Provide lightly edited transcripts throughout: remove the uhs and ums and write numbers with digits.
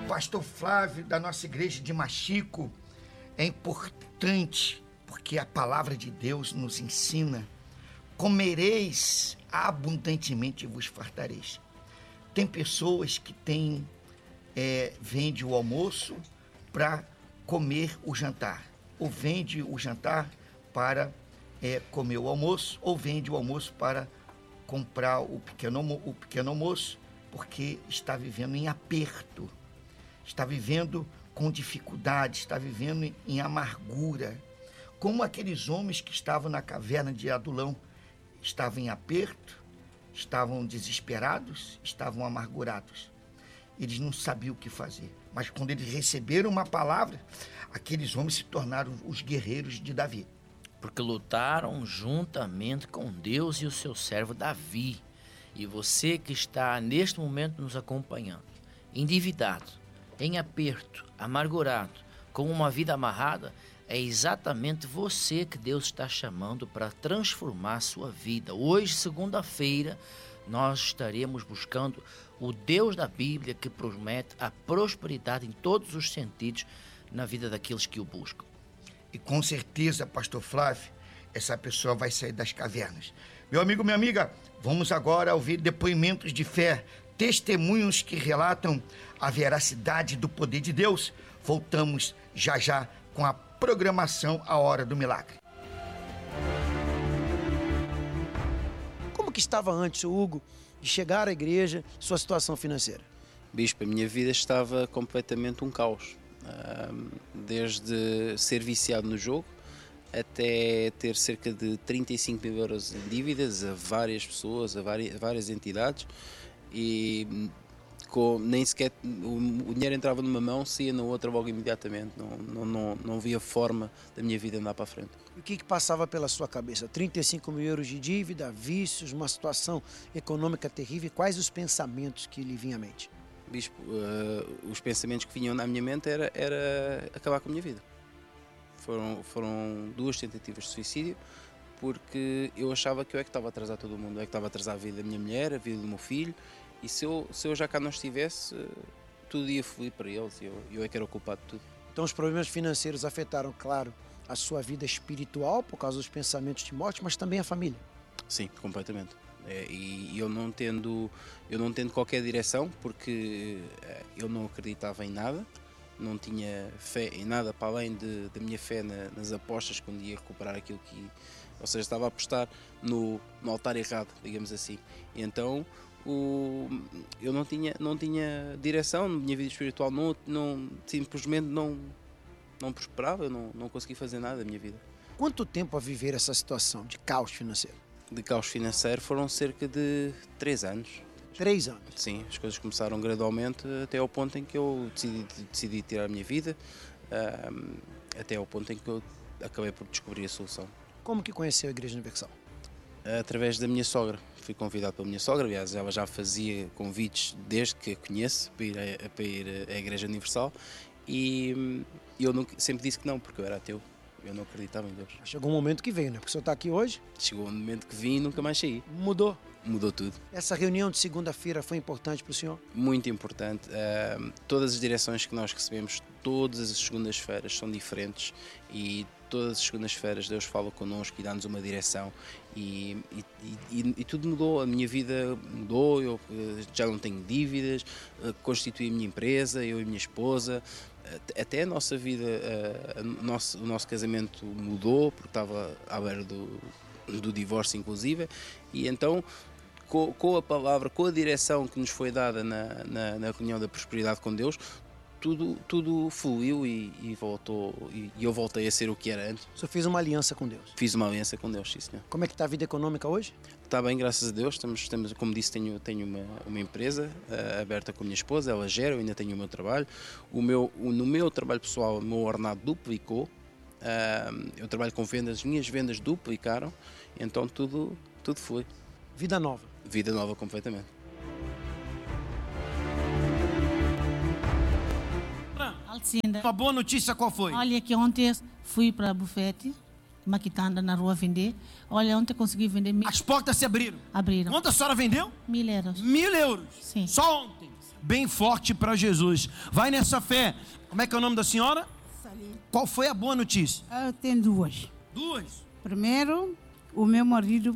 pastor Flávio, da nossa igreja de Machico, é importante porque a palavra de Deus nos ensina: comereis abundantemente e vos fartareis. Tem pessoas que vende o almoço para comer o jantar, ou vende o jantar para comer o almoço, ou vende o almoço para comprar o pequeno almoço, porque está vivendo em aperto, está vivendo com dificuldade, está vivendo em amargura, como aqueles homens que estavam na caverna de Adulão, estavam em aperto, estavam desesperados, estavam amargurados. Eles não sabiam o que fazer, mas quando eles receberam uma palavra, aqueles homens se tornaram os guerreiros de Davi. Porque lutaram juntamente com Deus e o seu servo Davi. E você que está neste momento nos acompanhando, endividado, em aperto, amargurado, com uma vida amarrada, é exatamente você que Deus está chamando para transformar a sua vida. Hoje, segunda-feira, nós estaremos buscando o Deus da Bíblia que promete a prosperidade em todos os sentidos na vida daqueles que o buscam. E com certeza, pastor Flávio, essa pessoa vai sair das cavernas. Meu amigo, minha amiga, vamos agora ouvir depoimentos de fé, testemunhos que relatam a veracidade do poder de Deus. Voltamos já já com a programação A Hora do Milagre. Como que estava antes, Hugo, de chegar à igreja, sua situação financeira? Bispo, a minha vida estava completamente um caos. Desde ser viciado no jogo até ter cerca de 35 mil euros em dívidas a várias pessoas, a várias entidades, e nem sequer o dinheiro entrava numa mão, saía na outra logo imediatamente. Não via forma da minha vida andar para a frente. E o que passava pela sua cabeça? 35 mil euros de dívida, vícios, uma situação econômica terrível. Quais os pensamentos que lhe vinham à mente? Bispo, os pensamentos que vinham na minha mente era acabar com a minha vida. Foram 2 tentativas de suicídio, porque eu achava que eu é que estava a atrasar todo mundo, eu é que estava a atrasar a vida da minha mulher, a vida do meu filho, e se eu já cá não estivesse, tudo ia fluir para eles, e eu é que era o culpado de tudo. Então os problemas financeiros afetaram, claro, a sua vida espiritual, por causa dos pensamentos de morte, mas também a família? Sim, completamente. E eu não tendo qualquer direção, porque eu não acreditava em nada, não tinha fé em nada para além da minha fé nas apostas, quando ia recuperar aquilo que... Ou seja, estava a apostar no altar errado, digamos assim. E então eu não tinha direção, na minha vida espiritual simplesmente não prosperava, eu não conseguia fazer nada da minha vida. Quanto tempo a viver essa situação de caos financeiro? De caos financeiro foram cerca de 3 anos. 3 anos? Sim, as coisas começaram gradualmente até ao ponto em que eu decidi tirar a minha vida, até ao ponto em que eu acabei por descobrir a solução. Como que conheceu a Igreja Universal? Através da minha sogra. Fui convidado pela minha sogra, aliás, ela já fazia convites desde que a conheço para ir à Igreja Universal, e eu sempre disse que não, porque eu era ateu. Eu não acreditava em Deus. Chegou um momento que veio, né? Porque o senhor está aqui hoje. Chegou um momento que vim e nunca mais saí. Mudou? Mudou tudo. Essa reunião de segunda-feira foi importante para o senhor? Muito importante. Todas as direções que nós recebemos, todas as segundas-feiras são diferentes, e todas as segundas-feiras Deus fala connosco e dá-nos uma direção, e tudo mudou. A minha vida mudou, eu já não tenho dívidas, constituí a minha empresa, eu e a minha esposa. Até a nossa vida, o nosso casamento mudou, porque estava à beira do divórcio inclusive, e então com a palavra, com a direção que nos foi dada na reunião da prosperidade com Deus, tudo fluiu e voltou, e eu voltei a ser o que era antes. O senhor fez uma aliança com Deus? Fiz uma aliança com Deus, sim, senhor. Como é que está a vida econômica hoje? Está bem, graças a Deus. Estamos, como disse, tenho uma empresa aberta com a minha esposa, ela gera, eu ainda tenho o meu trabalho. No meu trabalho pessoal, o meu ordenado duplicou. Eu trabalho com vendas, as minhas vendas duplicaram, então tudo foi. Vida nova? Vida nova completamente. Alcinda. A boa notícia qual foi? Olha que ontem fui para a bufete, maquitanda na rua vender. Olha, ontem consegui vender 1.000. As portas se abriram. Abriram. Quanto a senhora vendeu? 1.000 euros. 1.000 euros? Sim. Só ontem? bem forte para Jesus. Vai nessa fé. Como é que é o nome da senhora? Salim. Qual foi a boa notícia? Tem duas. Duas. Primeiro, o meu marido,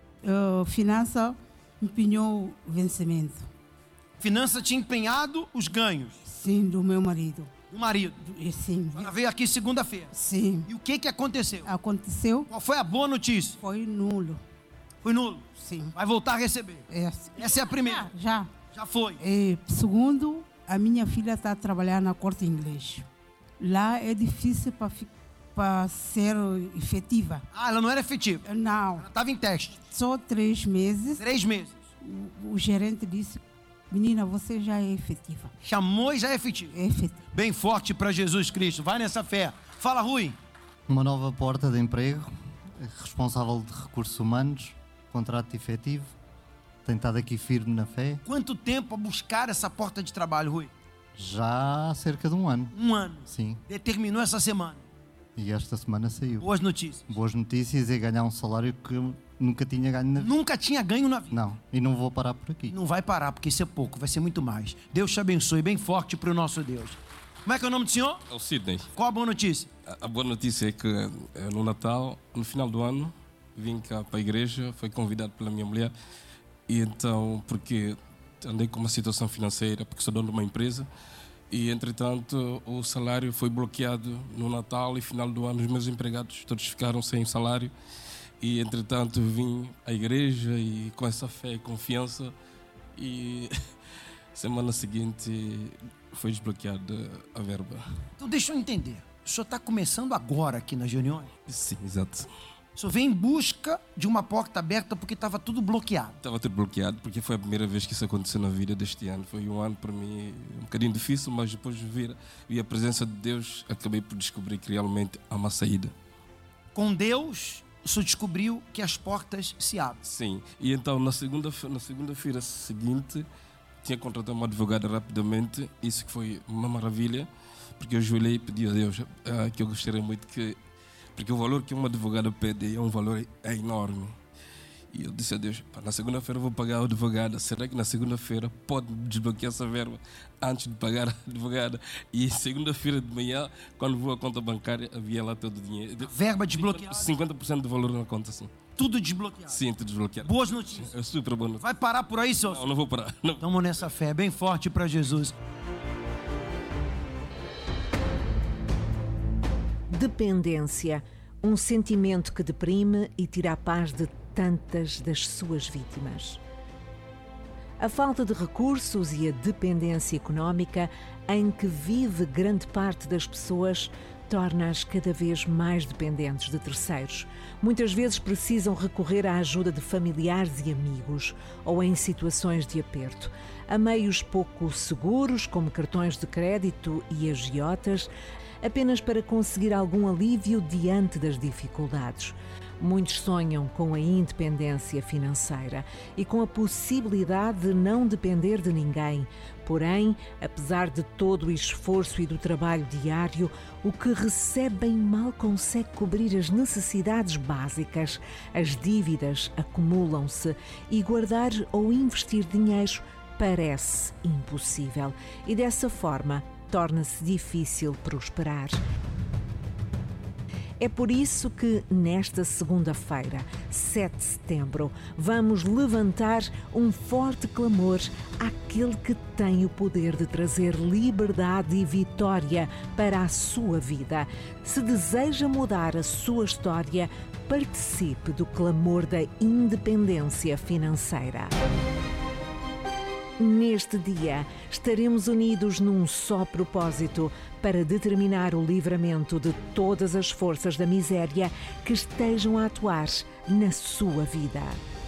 finança, empenhou o vencimento. Finança tinha empenhado os ganhos Sim, do meu marido. do marido. Sim. Ela veio aqui segunda-feira. Sim. E o que aconteceu? Aconteceu, Qual foi a boa notícia? foi nulo. Foi nulo. Sim. Vai voltar a receber. Essa é a primeira. Já. Já foi. Segundo, a minha filha está a trabalhar na Corte Inglês. Lá é difícil para ser efetiva. Ah, ela não era efetiva. Não. Ela estava em teste. Só 3 meses. 3 meses. O gerente disse, menina, você já é efetiva. Chamou e já é efetivo. É efetiva. Bem forte para Jesus Cristo. Vai nessa fé. Fala, Rui. Uma nova porta de emprego, responsável de recursos humanos, contrato efetivo, tem estado aqui firme na fé, Quanto tempo a buscar essa porta de trabalho, Rui? já há cerca de um ano. Um ano. Sim, Determinou essa semana. e esta semana saiu. Boas notícias. Boas notícias e ganhar um salário que eu nunca tinha ganho na vida. Nunca tinha ganho na vida. Não, e não vou parar por aqui. Não vai parar, porque isso é pouco, vai ser muito mais. Deus te abençoe, bem forte para o nosso Deus. Como é que é o nome do senhor? É o Sidney. Qual a boa notícia? A boa notícia é que no Natal, no final do ano, vim cá para a igreja, fui convidado pela minha mulher. E então, porque andei com uma situação financeira, porque sou dono de uma empresa, e entretanto o salário foi bloqueado no Natal e final do ano os meus empregados todos ficaram sem salário. E entretanto vim à igreja e com essa fé e confiança, e semana seguinte foi desbloqueada a verba. Então deixa eu entender. O senhor está começando agora aqui nas reuniões? Sim, exato. O senhor vem em busca de uma porta aberta porque estava tudo bloqueado. Estava tudo bloqueado porque foi a primeira vez que isso aconteceu na vida deste ano. Foi um ano para mim um bocadinho difícil, mas depois de vi a presença de Deus, acabei por descobrir que realmente há uma saída. Com Deus, o senhor descobriu que as portas se abrem. Sim, e então na segunda-feira seguinte tinha contratado uma advogada rapidamente, isso que foi uma maravilha, porque eu ajoelhei e pedi a Deus que eu gostaria muito que... Porque o valor que uma advogada pede é um valor enorme. E eu disse a Deus, na segunda-feira eu vou pagar a advogada. Será que na segunda-feira pode desbloquear essa verba antes de pagar a advogada? E segunda-feira de manhã, quando vou à conta bancária, havia lá todo o dinheiro. Verba desbloqueada. 50% do valor na conta, sim. Tudo desbloqueado. Sim, tudo desbloqueado. Boas notícias. É super bom. Vai parar por aí, senhor? Não vou parar. Não. Estamos nessa fé, bem forte para Jesus. Dependência, um sentimento que deprime e tira a paz de tantas das suas vítimas. A falta de recursos e a dependência económica em que vive grande parte das pessoas torna-as cada vez mais dependentes de terceiros. Muitas vezes precisam recorrer à ajuda de familiares e amigos ou em situações de aperto. A meios pouco seguros, como cartões de crédito e agiotas, apenas para conseguir algum alívio diante das dificuldades. Muitos sonham com a independência financeira e com a possibilidade de não depender de ninguém. Porém, apesar de todo o esforço e do trabalho diário, o que recebem mal consegue cobrir as necessidades básicas. As dívidas acumulam-se e guardar ou investir dinheiro parece impossível. E dessa forma, torna-se difícil prosperar. É por isso que, nesta segunda-feira, 7 de setembro, vamos levantar um forte clamor àquele que tem o poder de trazer liberdade e vitória para a sua vida. Se deseja mudar a sua história, participe do clamor da independência financeira. Neste dia, estaremos unidos num só propósito para determinar o livramento de todas as forças da miséria que estejam a atuar na sua vida.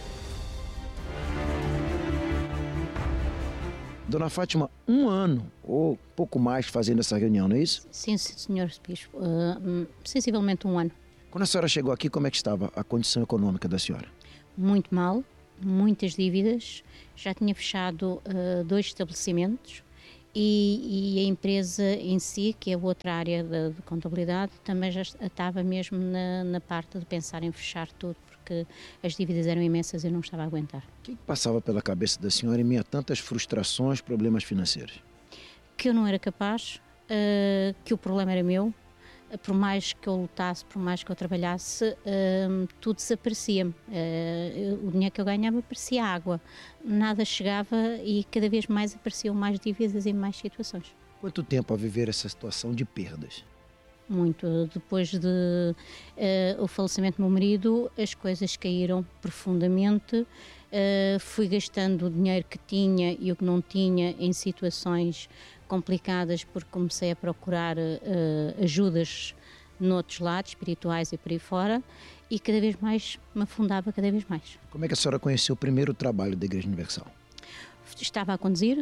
Dona Fátima, um ano ou pouco mais fazendo essa reunião, não é isso? Sim, senhor Bispo, sensivelmente um ano. Quando a senhora chegou aqui, como é que estava a condição econômica da senhora? Muito mal, muitas dívidas, já tinha fechado 2 estabelecimentos e a empresa em si, que é outra área de contabilidade, também já estava mesmo na parte de pensar em fechar tudo, porque porque as dívidas eram imensas e eu não estava a aguentar. O que passava pela cabeça da senhora em meio a tantas frustrações, problemas financeiros? Que eu não era capaz, que o problema era meu. Por mais que eu lutasse, por mais que eu trabalhasse, tudo desaparecia-me. O dinheiro que eu ganhava parecia água. Nada chegava e cada vez mais apareciam mais dívidas e mais situações. Quanto tempo a viver essa situação de perdas? Muito. Depois de o falecimento do meu marido, as coisas caíram profundamente. Fui gastando o dinheiro que tinha e o que não tinha em situações complicadas, porque comecei a procurar ajudas noutros lados, espirituais e por aí fora, e cada vez mais me afundava cada vez mais. Como é que a senhora conheceu o primeiro trabalho da Igreja Universal? Estava a conduzir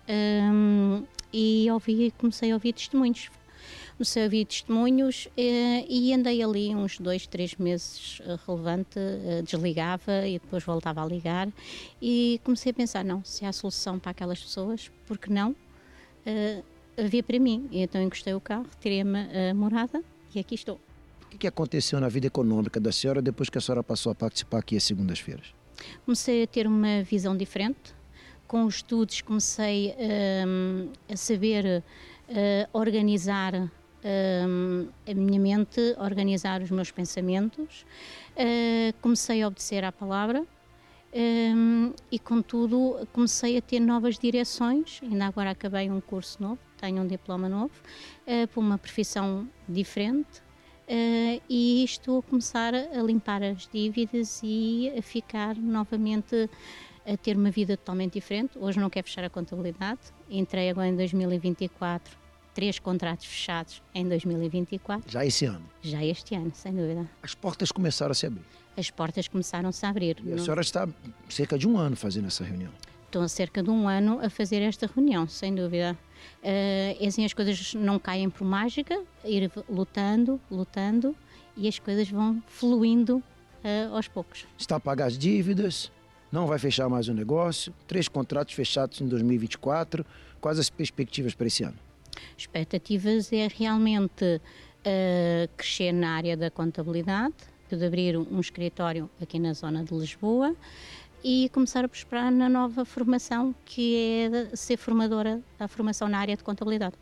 e comecei a ouvir testemunhos. Comecei a ouvir testemunhos e andei ali uns 2, 3 meses relevante, desligava e depois voltava a ligar e comecei a pensar, não, se há solução para aquelas pessoas, por que não? Havia para mim, e então encostei o carro, tirei-me a morada e aqui estou. O que aconteceu na vida econômica da senhora depois que a senhora passou a participar aqui às segundas-feiras? Comecei a ter uma visão diferente. Com os estudos comecei a saber organizar a minha mente, organizar os meus pensamentos. Comecei a obedecer à palavra. E contudo comecei a ter novas direções, ainda agora acabei um curso novo, tenho um diploma novo, para uma profissão diferente e estou a começar a limpar as dívidas e a ficar novamente a ter uma vida totalmente diferente. Hoje não quero fechar a contabilidade, entrei agora em 2024, 3 contratos fechados em 2024. Já esse ano? Já este ano, sem dúvida. As portas começaram a se abrir? As portas começaram-se a abrir. E a senhora está cerca de 1 ano fazendo essa reunião? Estou há cerca de 1 ano a fazer esta reunião, sem dúvida. Assim, as coisas não caem por mágica, ir lutando e as coisas vão fluindo aos poucos. Está a pagar as dívidas, não vai fechar mais o negócio, 3 contratos fechados em 2024. Quais as perspectivas para esse ano? Expectativas é realmente crescer na área da contabilidade, de abrir um escritório aqui na zona de Lisboa e começar a prosperar na nova formação, que é ser formadora da formação na área de contabilidade.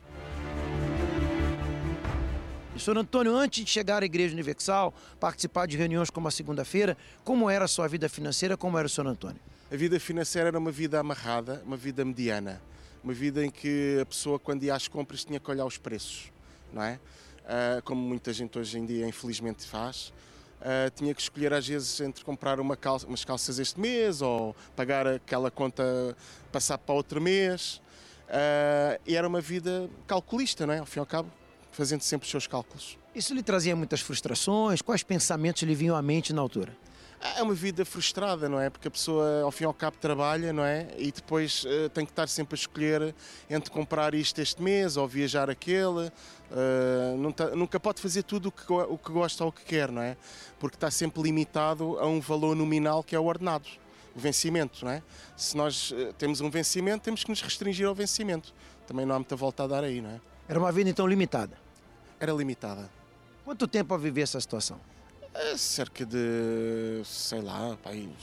Sr. Antônio, antes de chegar à Igreja Universal, participar de reuniões como a segunda-feira, como era a sua vida financeira, como era o Sr. Antônio? A vida financeira era uma vida amarrada, uma vida mediana, uma vida em que a pessoa, quando ia às compras, tinha que olhar os preços, não é? Como muita gente hoje em dia, infelizmente, faz. Tinha que escolher às vezes entre comprar umas calças este mês ou pagar aquela conta, passar para outro mês. E era uma vida calculista, não é? Ao fim e ao cabo, fazendo sempre os seus cálculos. Isso lhe trazia muitas frustrações? Quais pensamentos lhe vinham à mente na altura? É uma vida frustrada, não é? Porque a pessoa, ao fim e ao cabo, trabalha, não é? E depois tem que estar sempre a escolher entre comprar isto este mês ou viajar aquele. Nunca pode fazer tudo o que gosta ou o que quer, não é? Porque está sempre limitado a um valor nominal que é o ordenado, o vencimento, não é? Se nós temos um vencimento, temos que nos restringir ao vencimento. Também não há muita volta a dar aí, não é? Era uma vida então limitada? Era limitada. Quanto tempo a viver essa situação? Cerca de, sei lá,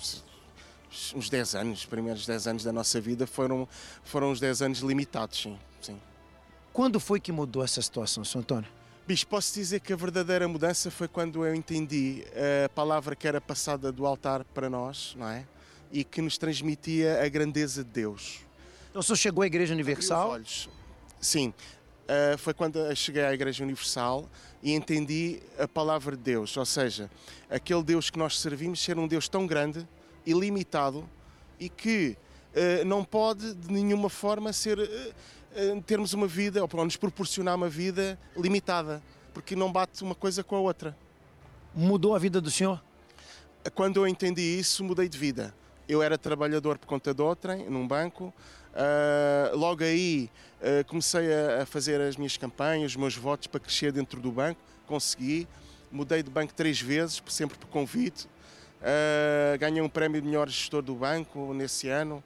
uns 10 anos. Os primeiros 10 anos da nossa vida foram uns 10 anos limitados, sim. Quando foi que mudou essa situação, Sr. Antônio? Bicho, posso dizer que a verdadeira mudança foi quando eu entendi a palavra que era passada do altar para nós, não é? E que nos transmitia a grandeza de Deus. Então o senhor chegou à Igreja Universal? Abri os olhos. Sim. Foi quando eu cheguei à Igreja Universal e entendi a palavra de Deus, ou seja, aquele Deus que nós servimos ser um Deus tão grande, ilimitado e que não pode de nenhuma forma termos uma vida, ou nos proporcionar uma vida limitada, porque não bate uma coisa com a outra. Mudou a vida do senhor? Quando eu entendi isso, mudei de vida. Eu era trabalhador por conta de outrem, num banco. Logo aí comecei a fazer as minhas campanhas, os meus votos para crescer dentro do banco. Consegui. Mudei de banco 3 vezes, sempre por convite. Ganhei um prémio de melhor gestor do banco nesse ano.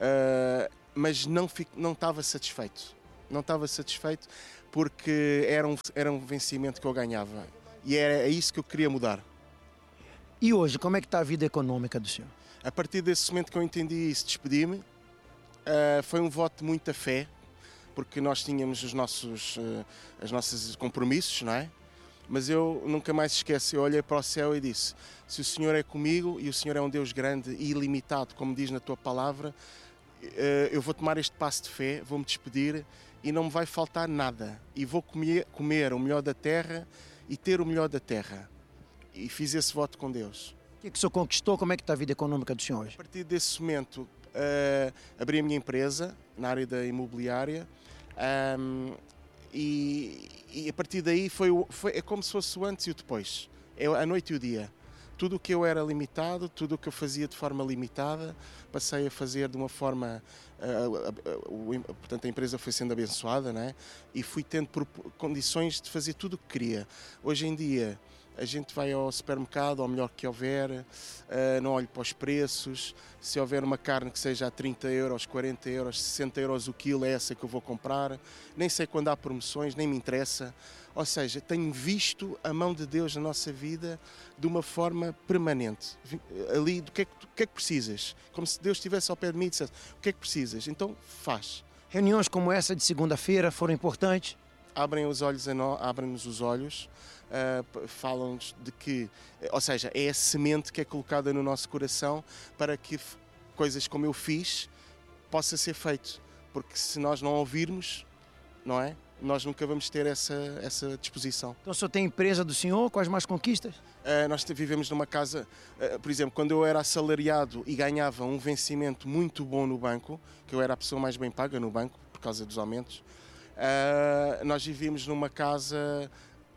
Mas não estava satisfeito. Não estava satisfeito porque era um vencimento que eu ganhava. E era isso que eu queria mudar. E hoje, como é que está a vida econômica do senhor? A partir desse momento que eu entendi isso, despedi-me. Foi um voto de muita fé, porque nós tínhamos os nossos compromissos, não é? Mas eu nunca mais esqueço, eu olhei para o céu e disse: se o Senhor é comigo e o Senhor é um Deus grande e ilimitado, como diz na tua palavra, eu vou tomar este passo de fé, vou-me despedir e não me vai faltar nada. E vou comer o melhor da terra e ter o melhor da terra. E fiz esse voto com Deus. O que o senhor conquistou? Como é que está a vida econômica do senhor hoje? A partir desse momento, abri a minha empresa na área da imobiliária. E a partir daí é como se fosse o antes e o depois, é a noite e o dia. Tudo o que eu era limitado, tudo o que eu fazia de forma limitada, passei a fazer de uma forma, portanto a empresa foi sendo abençoada, né? E fui tendo condições de fazer tudo o que queria. Hoje em dia a gente vai ao supermercado, ao melhor que houver, não olho para os preços. Se houver uma carne que seja a 30 euros, 40 euros, 60 euros o quilo, é essa que eu vou comprar. Nem sei quando há promoções, nem me interessa. Ou seja, tenho visto a mão de Deus na nossa vida de uma forma permanente. Ali, do que é que precisas? Como se Deus estivesse ao pé de mim e dissesse: o que é que precisas? Então faz. Reuniões como essa de segunda-feira foram importantes? Abrem-nos os olhos. Falam-nos de que, ou seja, é a semente que é colocada no nosso coração para que coisas como eu fiz possa ser feito, porque se nós não ouvirmos, não é? Nós nunca vamos ter essa disposição. Então o senhor tem empresa do senhor? Quais mais conquistas? Nós vivemos numa casa, por exemplo, quando eu era assalariado e ganhava um vencimento muito bom no banco, que eu era a pessoa mais bem paga no banco por causa dos aumentos, nós vivíamos numa casa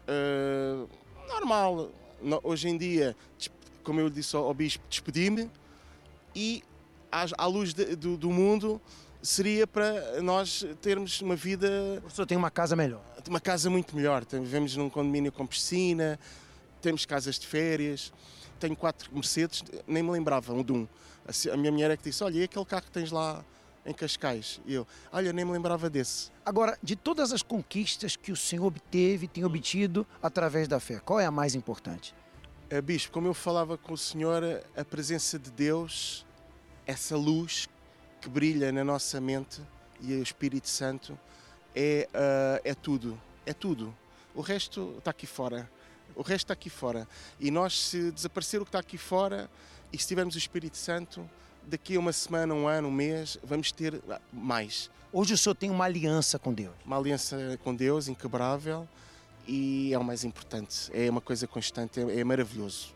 normal. Hoje em dia, como eu disse ao bispo, despedi-me e à luz do mundo seria para nós termos uma vida... O senhor tem uma casa melhor? Uma casa muito melhor. Vivemos num condomínio com piscina, temos casas de férias, tenho 4 Mercedes, nem me lembrava de um. A minha mulher é que disse: olha, e aquele carro que tens lá em Cascais? E eu: olha, nem me lembrava desse. Agora, de todas as conquistas que o senhor obteve, tem obtido através da fé, qual é a mais importante? Bispo, como eu falava com o senhor, a presença de Deus, essa luz que brilha na nossa mente e o Espírito Santo é tudo. É tudo. O resto está aqui fora. O resto está aqui fora. E nós, se desaparecer o que está aqui fora e se tivermos o Espírito Santo, daqui a uma semana, um ano, um mês, vamos ter mais. Hoje o senhor tem uma aliança com Deus? Uma aliança com Deus inquebrável e é o mais importante. É uma coisa constante, é maravilhoso.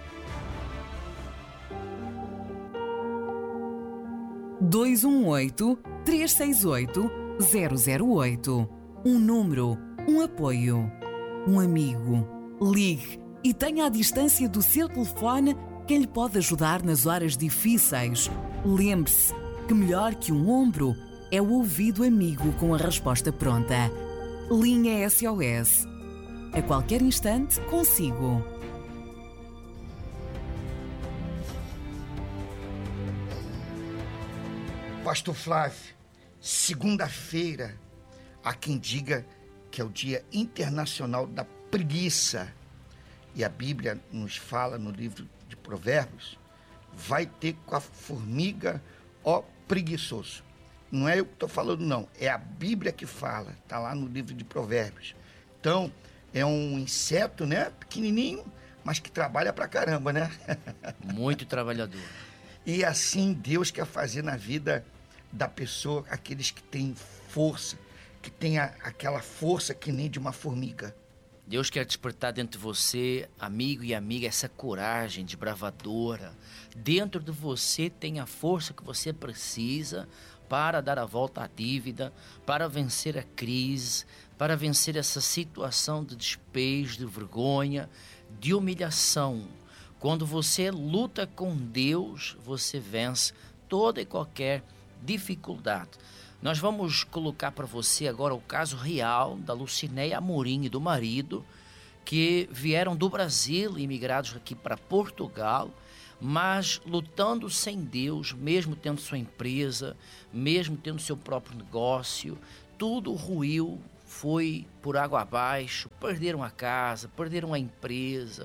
(218-368-008) Um número, um apoio, um amigo. Ligue e tenha à distância do seu telefone quem lhe pode ajudar nas horas difíceis. Lembre-se que melhor que um ombro é o ouvido amigo com a resposta pronta. Linha SOS. A qualquer instante, consigo. Pastor Flávio, segunda-feira, há quem diga que é o Dia Internacional da Preguiça. E a Bíblia nos fala no livro de Provérbios: vai ter com a formiga, ó preguiçoso. Não é eu que estou falando, não. É a Bíblia que fala. Está lá no livro de Provérbios. Então, é um inseto, né? Pequenininho, mas que trabalha pra caramba, né? Muito trabalhador. E assim Deus quer fazer na vida da pessoa, aqueles que têm força, que têm aquela força que nem de uma formiga. Deus quer despertar dentro de você, amigo e amiga, essa coragem desbravadora. Dentro de você tem a força que você precisa para dar a volta à dívida, para vencer a crise, para vencer essa situação de despejo, de vergonha, de humilhação. Quando você luta com Deus, você vence toda e qualquer dificuldade. Nós vamos colocar para você agora o caso real da Lucinéia Amorim e do marido, que vieram do Brasil, imigrados aqui para Portugal, mas lutando sem Deus, mesmo tendo sua empresa, mesmo tendo seu próprio negócio, tudo ruiu, foi por água abaixo, perderam a casa, perderam a empresa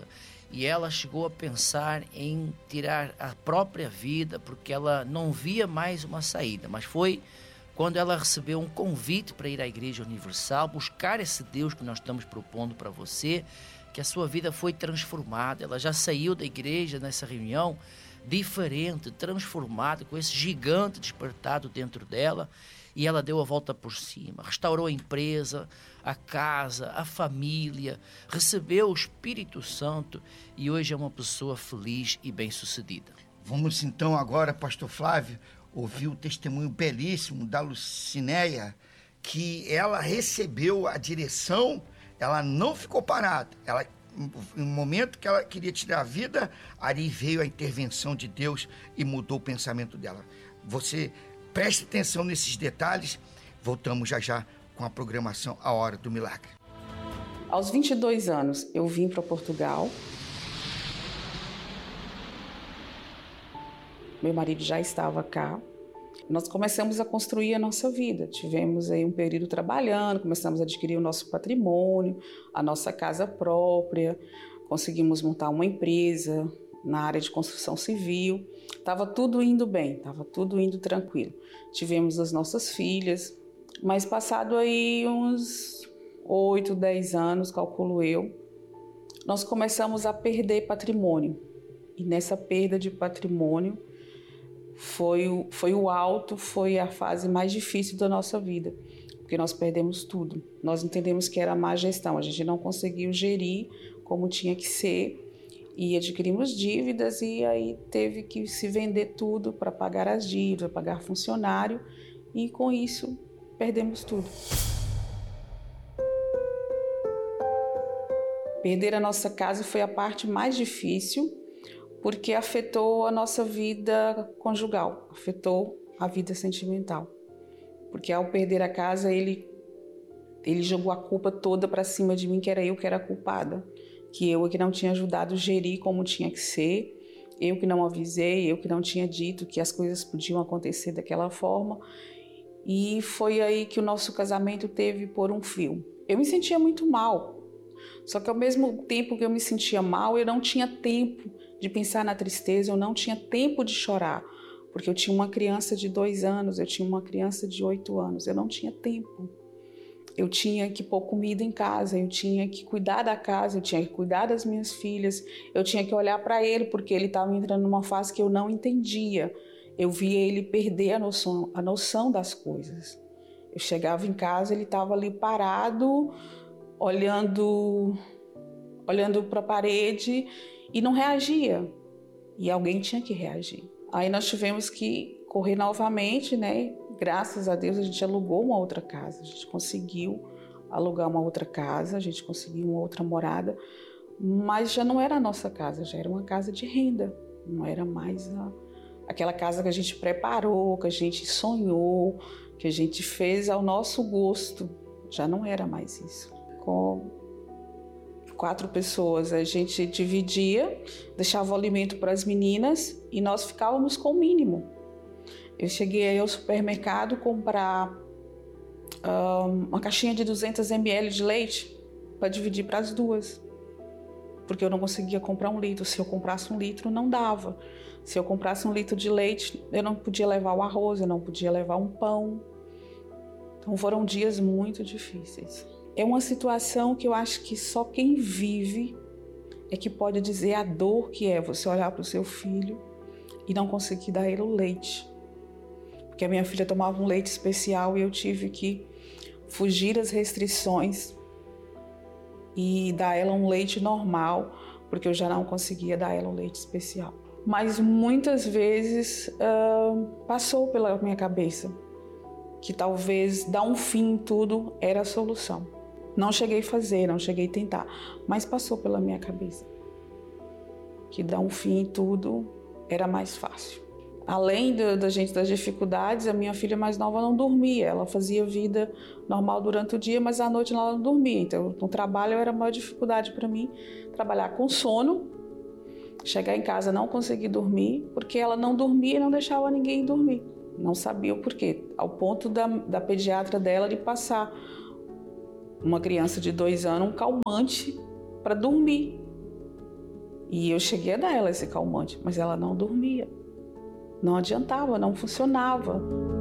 e ela chegou a pensar em tirar a própria vida, porque ela não via mais uma saída. Mas foi quando ela recebeu um convite para ir à Igreja Universal, buscar esse Deus que nós estamos propondo para você, que a sua vida foi transformada. Ela já saiu da igreja nessa reunião diferente, transformada, com esse gigante despertado dentro dela, e ela deu a volta por cima, restaurou a empresa, a casa, a família, recebeu o Espírito Santo e hoje é uma pessoa feliz e bem-sucedida. Vamos então agora, pastor Flávio, ouvir o testemunho belíssimo da Lucinéia, que ela recebeu a direção, ela não ficou parada, ela, no momento que ela queria tirar a vida, ali veio a intervenção de Deus e mudou o pensamento dela. Você preste atenção nesses detalhes, voltamos já já com a programação A Hora do Milagre. Aos 22 anos, eu vim para Portugal. Meu marido já estava cá. Nós começamos a construir a nossa vida. Tivemos aí um período trabalhando, começamos a adquirir o nosso patrimônio, a nossa casa própria, conseguimos montar uma empresa na área de construção civil. Estava tudo indo bem, estava tudo indo tranquilo. Tivemos as nossas filhas, mas passado aí uns 8, 10 anos, calculo eu, nós começamos a perder patrimônio. E nessa perda de patrimônio, foi o alto, foi a fase mais difícil da nossa vida, porque nós perdemos tudo. Nós entendemos que era má gestão, a gente não conseguiu gerir como tinha que ser e adquirimos dívidas e aí teve que se vender tudo para pagar as dívidas, pagar funcionário e com isso perdemos tudo. Perder a nossa casa foi a parte mais difícil, porque afetou a nossa vida conjugal, afetou a vida sentimental. Porque ao perder a casa, ele jogou a culpa toda para cima de mim, que era eu que era a culpada, que eu que não tinha ajudado a gerir como tinha que ser, eu que não avisei, eu que não tinha dito que as coisas podiam acontecer daquela forma. E foi aí que o nosso casamento teve por um fio. Eu me sentia muito mal, só que ao mesmo tempo que eu me sentia mal, eu não tinha tempo de pensar na tristeza, eu não tinha tempo de chorar, porque eu tinha uma criança de 2 anos, eu tinha uma criança de 8 anos, eu não tinha tempo. Eu tinha que pôr comida em casa, eu tinha que cuidar da casa, eu tinha que cuidar das minhas filhas, eu tinha que olhar para ele, porque ele estava entrando numa fase que eu não entendia. Eu via ele perder a noção das coisas. Eu chegava em casa, ele estava ali parado, olhando para a parede, e não reagia, e alguém tinha que reagir. Aí nós tivemos que correr novamente, né? Graças a Deus a gente alugou uma outra casa, a gente conseguiu alugar uma outra casa, a gente conseguiu uma outra morada, mas já não era a nossa casa, já era uma casa de renda, não era mais aquela casa que a gente preparou, que a gente sonhou, que a gente fez ao nosso gosto, já não era mais isso. Com 4 pessoas, a gente dividia, deixava o alimento para as meninas e nós ficávamos com o mínimo. Eu cheguei aí ao supermercado comprar uma caixinha de 200 ml de leite para dividir para as 2, porque eu não conseguia comprar 1 litro. Se eu comprasse 1 litro, não dava. Se eu comprasse 1 litro de leite, eu não podia levar o arroz, eu não podia levar um pão. Então foram dias muito difíceis. É uma situação que eu acho que só quem vive é que pode dizer a dor que é você olhar para o seu filho e não conseguir dar ele o leite. Porque a minha filha tomava um leite especial e eu tive que fugir das restrições e dar ela um leite normal, porque eu já não conseguia dar ela um leite especial. Mas muitas vezes passou pela minha cabeça que talvez dar um fim em tudo era a solução. Não cheguei a fazer, não cheguei a tentar, mas passou pela minha cabeça que dar um fim em tudo era mais fácil. Além das dificuldades, a minha filha mais nova não dormia. Ela fazia vida normal durante o dia, mas à noite ela não dormia. Então, no trabalho era a maior dificuldade para mim, trabalhar com sono, chegar em casa não conseguir dormir, porque ela não dormia e não deixava ninguém dormir. Não sabia o porquê, ao ponto da pediatra dela de passar uma criança de 2 anos um calmante para dormir. E eu cheguei a dar ela esse calmante, mas ela não dormia. Não adiantava, não funcionava.